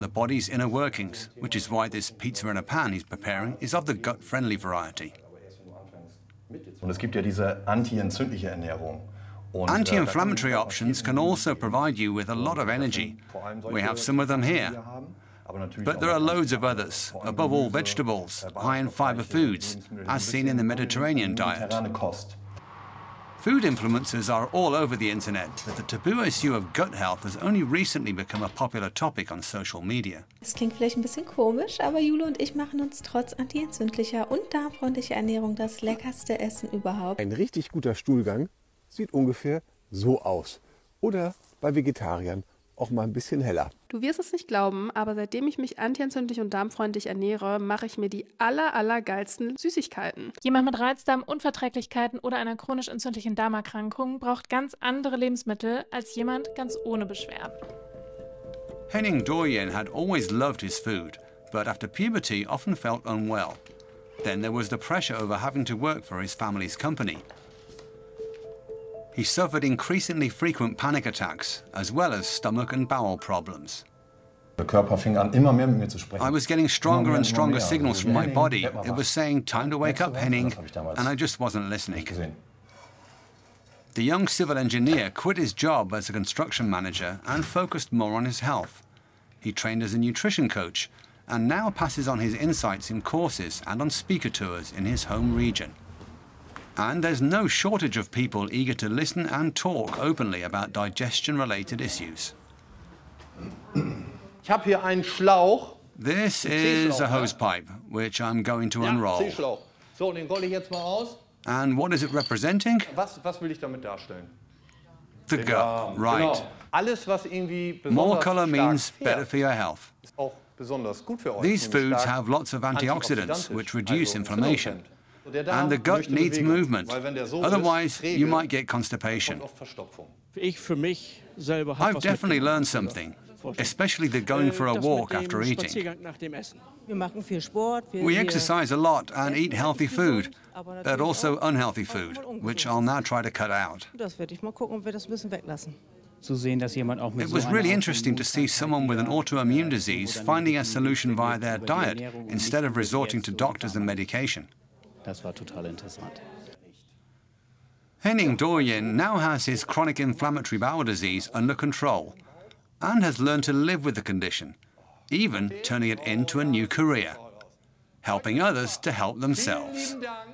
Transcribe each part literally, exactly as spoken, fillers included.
the body's inner workings, which is why this pizza in a pan he's preparing is of the gut-friendly variety. Und es gibt ja diese anti-entzündliche Ernährung. Anti-inflammatory options can also provide you with a lot of energy. We have some of them here. But there are loads of others, above all vegetables, high in fiber foods, as seen in the Mediterranean diet. Food influencers are all over the internet, but the taboo issue of gut health has only recently become a popular topic on social media. Das klingt vielleicht ein bisschen komisch, aber Jule und ich machen uns trotz antientzündlicher und darmfreundlicher Ernährung das leckerste Essen überhaupt. Ein richtig guter Stuhlgang sieht ungefähr so aus. Oder bei Vegetariern auch mal ein bisschen heller. Du wirst es nicht glauben, aber seitdem ich mich antientzündlich und darmfreundlich ernähre, mache ich mir die aller, aller geilsten Süßigkeiten. Jemand mit Reizdarmunverträglichkeiten oder einer chronisch entzündlichen Darmerkrankung braucht ganz andere Lebensmittel als jemand ganz ohne Beschwerden. Henning Doyen had always loved his food, but after puberty often felt unwell. Then there was the pressure over having to work for his family's company. He suffered increasingly frequent panic attacks, as well as stomach and bowel problems. Der Körper fing an, immer mehr mit mir zu sprechen. I was getting stronger and stronger signals from my body. It was saying, time to wake up, Henning, and I just wasn't listening. The young civil engineer quit his job as a construction manager and focused more on his health. He trained as a nutrition coach and now passes on his insights in courses and on speaker tours in his home region. And there's no shortage of people eager to listen and talk openly about digestion-related issues. Ich habe hier einen Schlauch. This is a hose pipe, which I'm going to unroll. C-Schlauch. So, den rolle ich jetzt mal aus. And what is it representing? Was, was will ich damit darstellen? The gut, right. Genau. Alles, was irgendwie More besonders color stark means fährt, better for your health. ist auch besonders gut für euch. These nämlich foods stark have lots of antioxidants, antioxidantisch, which reduce also inflammation. Entzündungshemmend. Der Darm And the gut möchte needs Bewegung, movement. weil wenn der so Otherwise, ist, träge, you might get constipation. kommt oft Verstopfung. Ich für mich selber habe I've was definitely mitgenommen. learned something, especially the going for a Das walk mit dem after eating. Spaziergang nach dem Essen. Wir machen viel Sport. Wir, We wir exercise a lot and eat healthy food, aber but natürlich also auch unhealthy food, which I'll now try to cut out. Das werde ich mal gucken, ob wir das ein bisschen weglassen. Zu sehen, dass jemand auch mit It so was einer really interesting to see Autoimmunkrankheit someone with an wieder, autoimmune äh, disease oder finding a nicht solution via über their die diet Ernährung und instead of nicht resorting to über doctors and Medikamente. medication. Das war total interessant. Henning Doyen now has his chronic inflammatory bowel disease under control and has learned to live with the condition, even turning it into a new career, helping others to help themselves. Vielen Dank.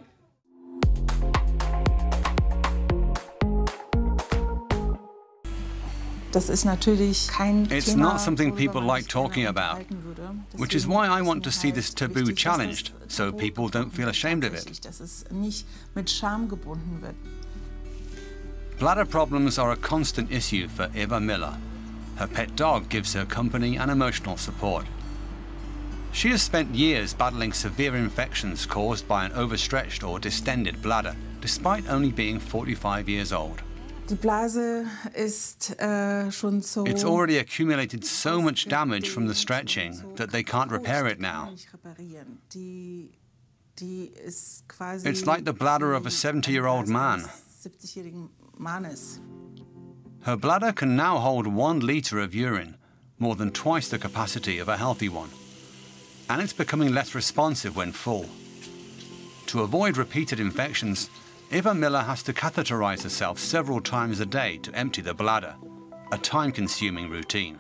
Das ist natürlich kein It's Thema, not something worüber people man like sich gerne talking about, unterhalten würde. which is Deswegen why I ist want mir to see this halt taboo wichtig, dass das challenged, so Tabu people don't feel ashamed of it. tatsächlich, dass es nicht mit Scham gebunden wird. Bladder problems are a constant issue for Eva Miller. Her pet dog gives her company and emotional support. She has spent years battling severe infections caused by an overstretched or distended bladder, despite only being forty-five years old. Die Blase ist äh, schon so... It's already accumulated so much damage from the stretching that they can't repair it now. Die, die ist quasi It's like the bladder of a seventy-year-old man. siebzigjährigen Mannes. Her bladder can now hold one litre of urine, more than twice the capacity of a healthy one. And it's becoming less responsive when full. To avoid repeated infections, Eva Miller has to catheterize herself several times a day to empty the bladder, a time-consuming routine.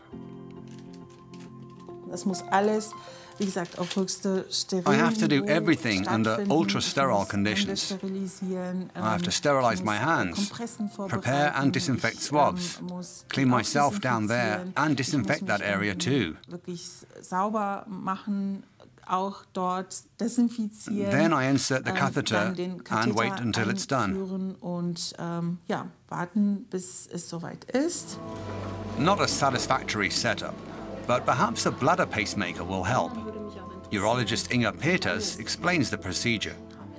Das muss alles, wie gesagt, auf höchste I have to do Sterilniveau everything under stattfinden. ultra-sterile Ich muss conditions. Hände sterilisieren, I have to ähm, sterilize ich my muss hands, Kompressen prepare and vorbereiten, disinfect ich, swabs, ähm, muss die clean auch myself down there desinfizieren. and Ich disinfect muss that mich, area ähm, too. Wirklich sauber machen, auch dort desinfizieren. Then I insert the ähm, catheter dann den and Katheter wait until it's done. einführen und ähm, ja, warten, bis es soweit ist. Not a satisfactory setup, but perhaps a bladder pacemaker will help. Urologist Inga Peters explains the procedure.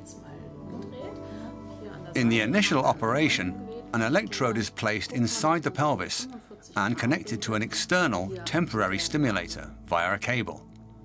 In the initial operation, an electrode is placed inside the pelvis and connected to an external temporary stimulator via a cable.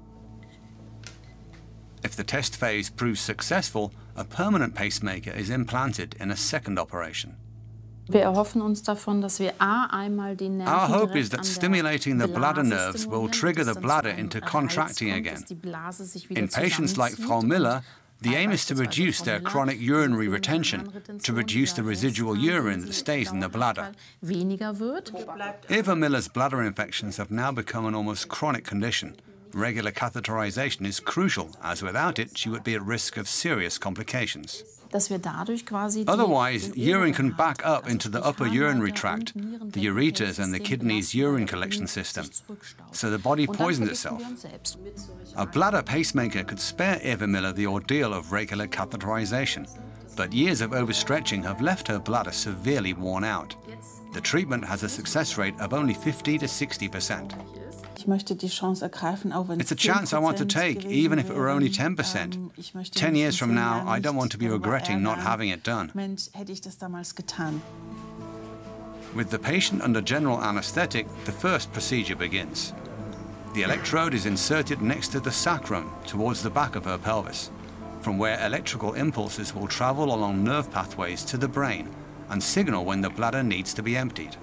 If the test phase proves successful, a permanent pacemaker is implanted in a second operation. Wir erhoffen uns davon, dass wir A, einmal die Nerven Our hope is direkt that an der stimulating the bladder Blase nerves will stimulieren, trigger dass the dann zu bladder einem into Reiz contracting kommt, again. dass die Blase sich wieder In patients like zusammenzieht Frau und Miller, the bei aim is to beispielsweise reduce Frau their Miller chronic diese urinary hohe retention, Harnretention, to reduce die the wir residual festhalten, urine die that stays in the bladder. weniger wird. Eva Miller's bladder infections have now become an almost chronic condition. Regular catheterization is crucial, as without it, she would be at risk of serious complications. Dass wir dadurch quasi Otherwise, die, urine can back up also into the die upper urinary Harnleiter tract, und the Nierenbeckenhälfte ureters and the System kidney's belasten, urine weil collection sich system. zurückstaut. So the body Und dann poisons vergiften itself. wir uns selbst. A bladder pacemaker could spare Eva Miller the ordeal of regular catheterization, but years of overstretching have left her bladder severely worn out. The treatment has a success rate of only fifty to sixty percent. Ich möchte die Chance ergreifen, auch wenn It's a chance I want to take, even if it were only ten percent. Ten years from now, I don't want to be regretting not having it done. Mensch, hätte ich das damals getan. With the patient under general anesthetic, the first procedure begins. The electrode is inserted next to the sacrum, towards the back of her pelvis, from where electrical impulses will travel along nerve pathways to the brain and signal when the bladder needs to be emptied.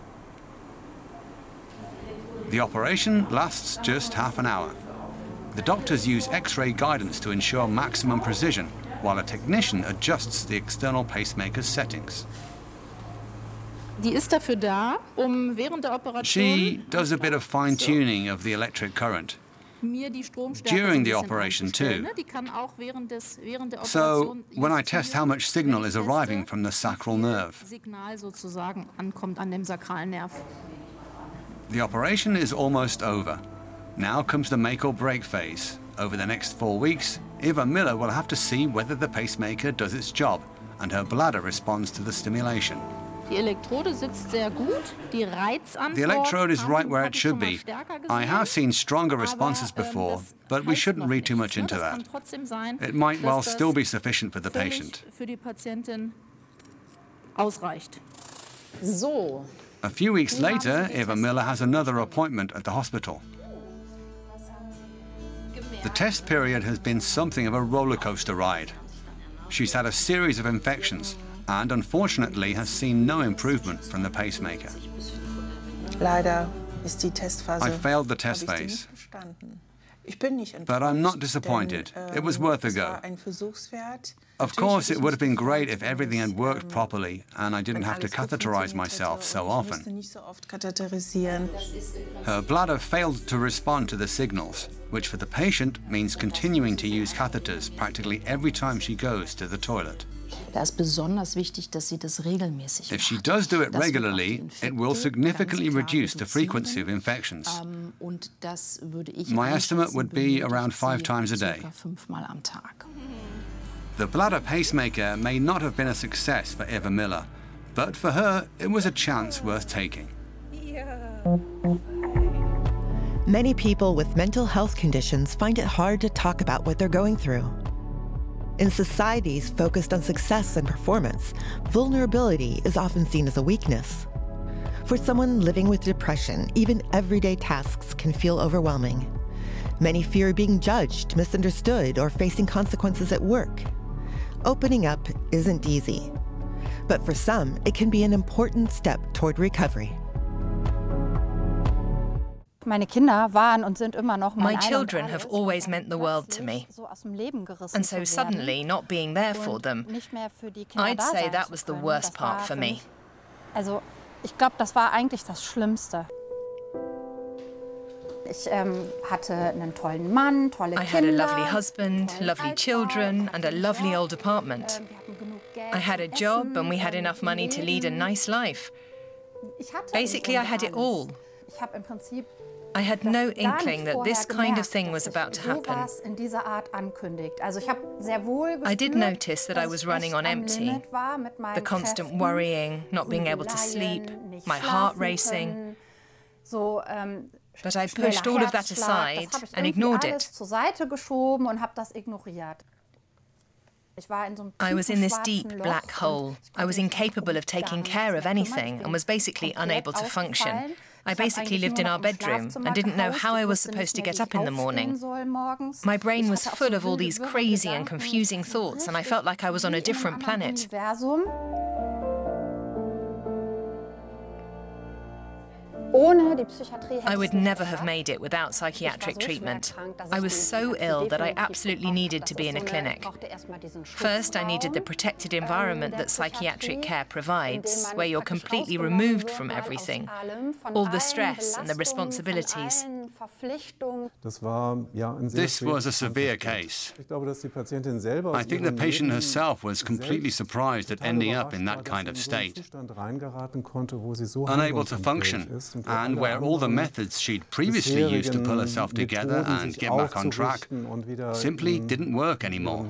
The operation lasts just half an hour. The doctors use X-ray guidance to ensure maximum precision, while a technician adjusts the external pacemaker's settings. Die ist dafür da, um während der Operation She does a bit of fine-tuning of the electric current. mir die Stromstärke During so the ein bisschen operation einzustellen, too. ne? Die kann auch während des während der So, Operation when I test how much signal is arriving from the sacral nerve, Signal sozusagen ankommt an dem sakralen Nerv. the operation is almost over. Now comes the make or break phase. Over the next four weeks, Eva Miller will have to see whether the pacemaker does its job and her bladder responds to the stimulation. Die Elektrode sitzt sehr gut, die Reizantwort The electrode is right where habe it ich should schon mal be. stärker I gesehen, have seen stronger aber, responses ähm, before, das but we heißt shouldn't noch read too nichts, much ne? into Das kann that. trotzdem sein, It might dass well das still be sufficient for the völlig patient. für die Patientin ausreicht. So. A few weeks later, Eva Miller has another appointment at the hospital. The test period has been something of a roller coaster ride. She's had a series of infections and unfortunately has seen no improvement from the pacemaker. Leider ist die Testphase. I failed the test habe ich die phase. nicht bestanden. Ich bin nicht enttäuscht, But I'm not disappointed. denn, It was ähm, worth a es go. war ein Versuchswert. Of Natürlich course, hätte it ich would have been mich great gefreut, if everything had worked properly and I didn't wenn have to alles gut catheterize funktioniert myself hätte so und ich musste often. nicht so oft katheterisieren. Her bladder failed to respond to the signals, which for the patient means continuing to use catheters practically every time she goes to the toilet. Da ist besonders wichtig, dass sie das regelmäßig If she macht. does do it Das wird auch die regularly, it will Infekte significantly ganz klar reduce the frequency of reduzieren. infections. Ähm, und das würde ich My estimate einschätzen, would be benötigt around five sie times a day. circa fünfmal am Tag. The bladder pacemaker may not have been a success for Eva Miller, but for her, it was a chance worth taking. Many people with mental health conditions find it hard to talk about what they're going through. In societies focused on success and performance, vulnerability is often seen as a weakness. For someone living with depression, even everyday tasks can feel overwhelming. Many fear being judged, misunderstood, or facing consequences at work. Opening up isn't easy, but for some, it can be an important step toward recovery. Meine Kinder waren und sind immer noch My children have always meant the world to me. And so suddenly not being there for them, I'd say that was the worst part for me. Also, ich glaube, das war eigentlich das Schlimmste. Ich ähm, hatte einen tollen Mann, tolle Kinder. I had a lovely husband, lovely children, and a lovely old apartment. I had a job and we had enough money to lead a nice life. Basically, I had it all. Ich habe im Prinzip I had no inkling that this kind of thing was about to happen. in dieser Art ankündigt. Also ich habe sehr wohl gespürt, I did notice that I was running on dass ich am empty. Limit war mit meinen The constant Kräften, worrying, not being able to sleep, Grübeleien, nicht my heart schlafen racing. können, so, ähm, But I schneller pushed all of that Herzschlag. aside Das habe ich and irgendwie ignored alles it. zur Seite geschoben und habe das ignoriert. Ich war in so einem I was in tiefen this schwarzen deep Loch black und hole. I was incapable of taking care of anything and was basically unable to function. I basically lived in our bedroom and didn't know how I was supposed to get up in the morning. My brain was full of all these crazy and confusing thoughts and I felt like I was on a different planet. I would never have made it without psychiatric treatment. I was so ill that I absolutely needed to be in a clinic. First, I needed the protected environment that psychiatric care provides, where you're completely removed from everything, all the stress and the responsibilities. This was a severe case. I think the patient herself was completely surprised at ending up in that kind of state, unable to function, and where all the methods she'd previously used to pull herself together and get back on track simply didn't work anymore.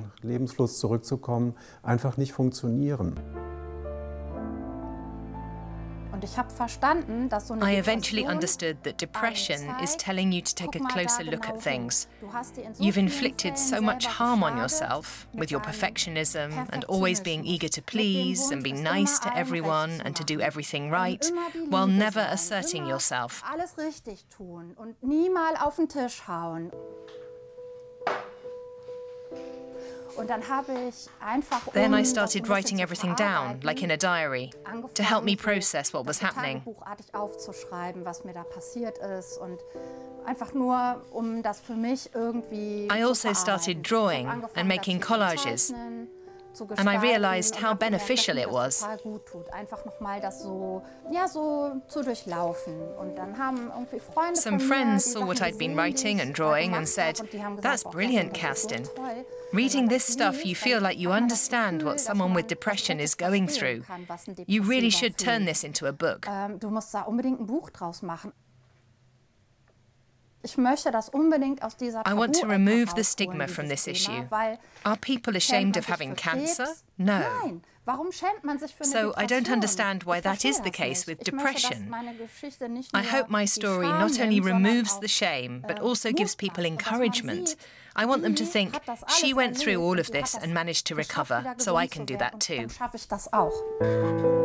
I eventually understood that depression is telling you to take a closer look at things. You've inflicted so much harm on yourself with your perfectionism and always being eager to please and be nice to everyone and to do everything right, while never asserting yourself. Then I started writing everything down, like in a diary, to help me process what was happening. I also started drawing and making collages, and I realized how beneficial it was. Some friends saw what I'd been writing and drawing and said, "That's brilliant, Kerstin. Reading this stuff, you feel like you understand what someone with depression is going through. You really should turn this into a book." I want to remove the stigma from this issue. Are people ashamed of having cancer? No. So I don't understand why that is the case with depression. I hope my story not only removes the shame, but also gives people encouragement. I want them to think, she went through all of this and managed to recover, so I can do that too.